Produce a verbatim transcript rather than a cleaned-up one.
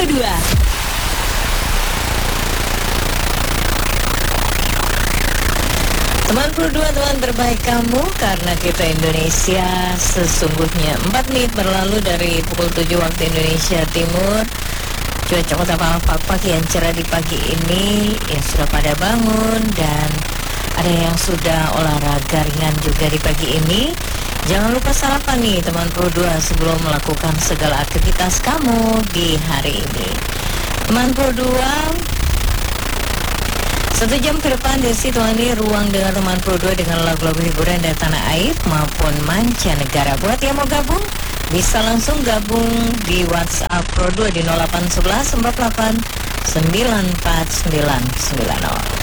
dua. Teman Pro dua, teman terbaik kamu, karena kita Indonesia sesungguhnya empat menit berlalu dari pukul tujuh waktu Indonesia Timur. Cuaca kota Palembang yang cerah di pagi ini, yang sudah pada bangun dan ada yang sudah olahraga ringan juga di pagi ini. Jangan lupa sarapan nih teman Pro dua sebelum melakukan segala aktivitas kamu di hari ini. Teman Pro dua, satu jam ke depan Desi temani ruang dengan teman Pro dua dengan lagu-lagu hiburan dari tanah air maupun mancanegara. Buat yang mau gabung, bisa langsung gabung di WhatsApp Pro dua di nol delapan satu satu empat delapan sembilan empat sembilan sembilan nol.